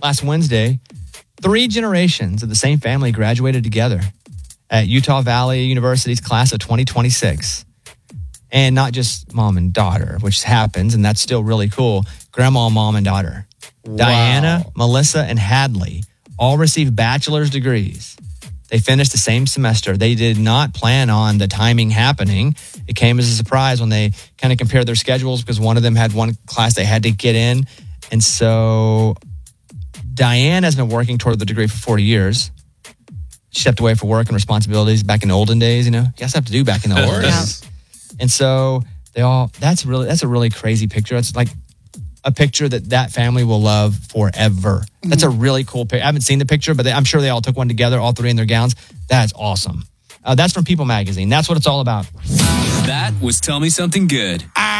last Wednesday, 3 generations of the same family graduated together at Utah Valley University's class of 2026. And not just mom and daughter, which happens, and that's still really cool. Grandma, mom, and daughter. Wow. Diana, Melissa, and Hadley all received bachelor's degrees. They finished the same semester. They did not plan on the timing happening. It came as a surprise when they kind of compared their schedules because one of them had one class they had to get in. And so Diane has been working toward the degree for 40 years. She stepped away for work and responsibilities back in the olden days, you know. You guys have to do back in the olden days. And so that's a really crazy picture. It's like a picture that family will love forever. That's a really cool picture. I haven't seen the picture, but I'm sure they all took one together, all 3 in their gowns. That's awesome. That's from People Magazine. That's what it's all about. That was Tell Me Something Good.